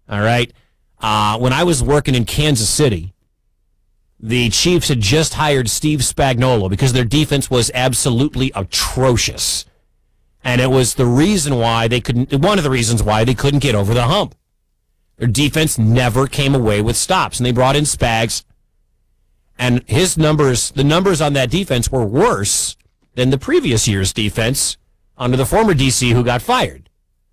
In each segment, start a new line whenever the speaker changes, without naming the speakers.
All right? When I was working in Kansas City, the Chiefs had just hired Steve Spagnuolo because their defense was absolutely atrocious. And it was one of the reasons why they couldn't get over the hump. Their defense never came away with stops, and they brought in Spags. And the numbers on that defense were worse than the previous year's defense under the former DC who got fired.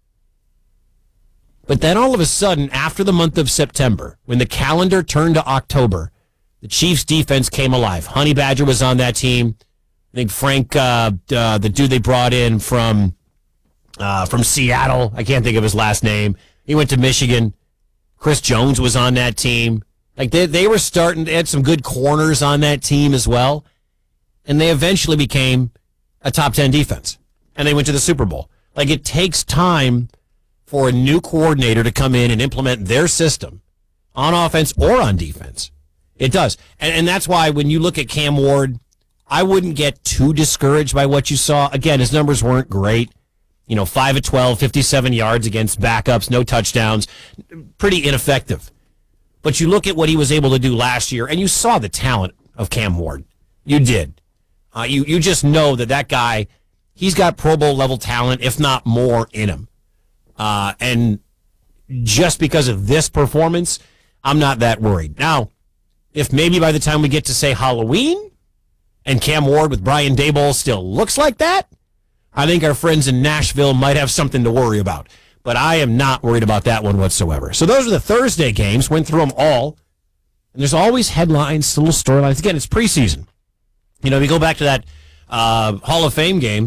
But then all of a sudden, after the month of September, when the calendar turned to October, the Chiefs' defense came alive. Honey Badger was on that team. I think Frank, the dude they brought in from Seattle, I can't think of his last name. He went to Michigan. Chris Jones was on that team. Like they were starting. They had some good corners on that team as well, and they eventually became a top 10 defense, and they went to the Super Bowl. Like it takes time for a new coordinator to come in and implement their system on offense or on defense. It does, and that's why when you look at Cam Ward, I wouldn't get too discouraged by what you saw. Again, his numbers weren't great. 5 of 12, 57 yards against backups, no touchdowns, pretty ineffective. But you look at what he was able to do last year, and you saw the talent of Cam Ward. You did. You just know that guy, he's got Pro Bowl level talent, if not more, in him. And just because of this performance, I'm not that worried. Now, if maybe by the time we get to, say, Halloween, and Cam Ward with Brian Daboll still looks like that, I think our friends in Nashville might have something to worry about. But I am not worried about that one whatsoever. So those are the Thursday games. Went through them all. And there's always headlines, little storylines. Again, it's preseason. We go back to that Hall of Fame game.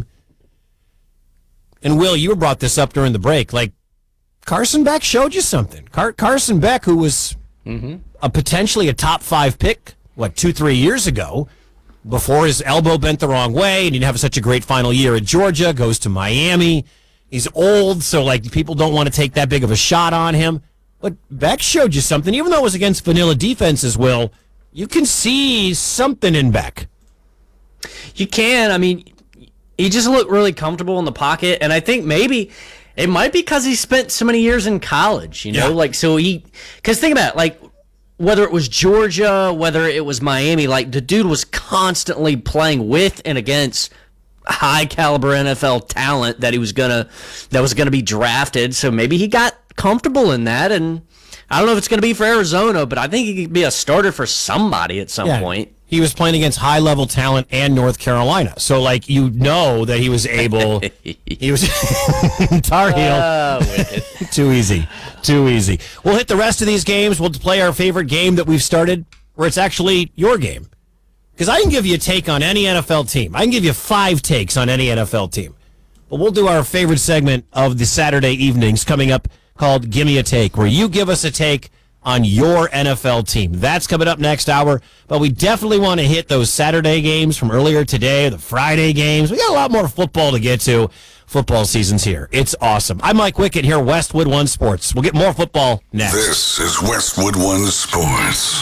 And, Will, you brought this up during the break. Like, Carson Beck showed you something. Carson Beck, who was potentially a top 5 pick, 2-3 years ago, before his elbow bent the wrong way, and he didn't have such a great final year at Georgia, goes to Miami. He's old, so people don't want to take that big of a shot on him. But Beck showed you something. Even though it was against vanilla defenses, Will, you can see something in Beck.
You can. I mean, he just looked really comfortable in the pocket, and I think maybe it might be because he spent so many years in college, because think about it, whether it was Georgia, whether it was Miami, the dude was constantly playing with and against high caliber NFL talent that was gonna be drafted. So maybe he got comfortable in that, and I don't know if it's gonna be for Arizona, but I think he could be a starter for somebody at some point.
He was playing against high level talent and North Carolina, so that he was able. He was Tar Heel. Too easy. We'll hit the rest of these games. We'll play our favorite game that we've started, where it's actually your game. Because I can give you a take on any NFL team. I can give you 5 takes on any NFL team. But we'll do our favorite segment of the Saturday evenings coming up called Gimme a Take, where you give us a take on your NFL team. That's coming up next hour. But we definitely want to hit those Saturday games from earlier today, the Friday games. We got a lot more football to get to. Football season's here. It's awesome. I'm Mike Wickett here, Westwood One Sports. We'll get more football next.
This is Westwood One Sports.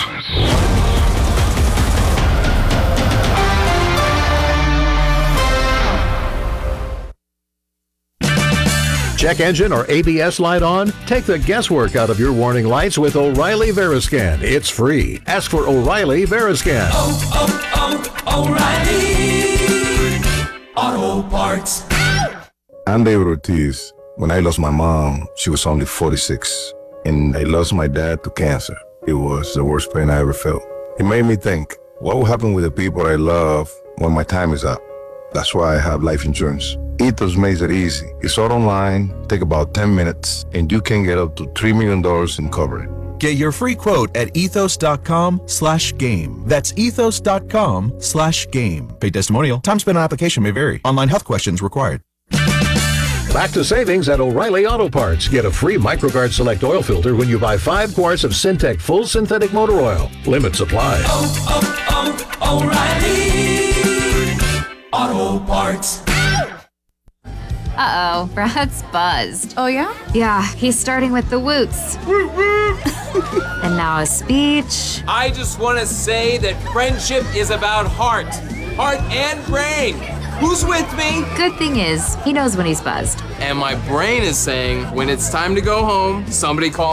Check engine or ABS light on? Take the guesswork out of your warning lights with O'Reilly Veriscan. It's free. Ask for O'Reilly Veriscan.
O'Reilly Auto Parts.
I'm David Ortiz. When I lost my mom, she was only 46. And I lost my dad to cancer. It was the worst pain I ever felt. It made me think, what will happen with the people I love when my time is up? That's why I have life insurance. Ethos makes it easy. It's all online, take about 10 minutes, and you can get up to $3 million in coverage.
Get your free quote at ethos.com/game. That's ethos.com/game. Paid testimonial. Time spent on application may vary. Online health questions required.
Back to savings at O'Reilly Auto Parts. Get a free MicroGuard Select oil filter when you buy 5 quarts of Syntec Full Synthetic Motor Oil. Limit supply.
O'Reilly Auto Parts.
Uh-oh, Brad's buzzed.
Oh, yeah?
Yeah, he's starting with the woots. And now a speech.
I just want to say that friendship is about heart and brain. Who's with me?
Good thing is, he knows when he's buzzed.
And my brain is saying, when it's time to go home, somebody call